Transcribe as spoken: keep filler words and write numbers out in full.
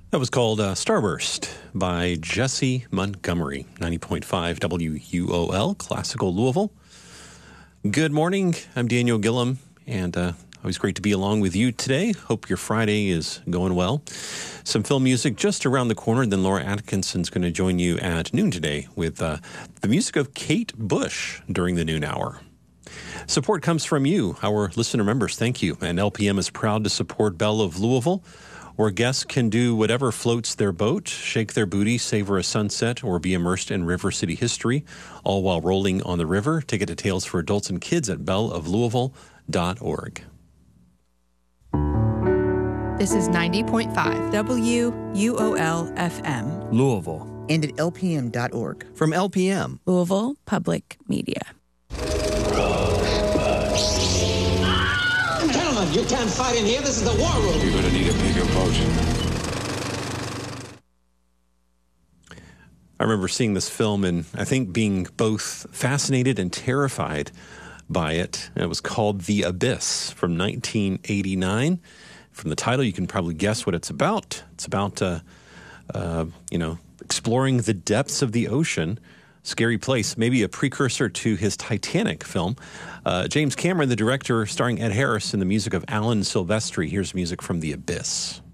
That was called uh, Starburst by Jesse Montgomery, ninety point five W U O L, Classical Louisville. Good morning. I'm Daniel Gillum, and uh, always great to be along with you today. Hope your Friday is going well. Some film music just around the corner, and then Laura Atkinson's going to join you at noon today with uh, the music of Kate Bush during the noon hour. Support comes from you, our listener members. Thank you. And L P M is proud to support Belle of Louisville, where guests can do whatever floats their boat, shake their booty, savor a sunset, or be immersed in River City history, all while rolling on the river. Ticket to Tales for Adults and Kids at belle of louisville dot org. This is ninety point five W U O L F M. Louisville. And at L P M dot org. From L P M. Louisville Public Media. Gentlemen, you can't fight in here. This is the war room. You're going to need a bigger boat. I remember seeing this film and I think being both fascinated and terrified by it. It was called The Abyss from nineteen eighty-nine. From the title, you can probably guess what it's about. It's about, uh, uh, you know, exploring the depths of the ocean. Scary place, maybe a precursor to his Titanic film. Uh, James Cameron, the director, starring Ed Harris, and the music of Alan Silvestri. Here's music from The Abyss.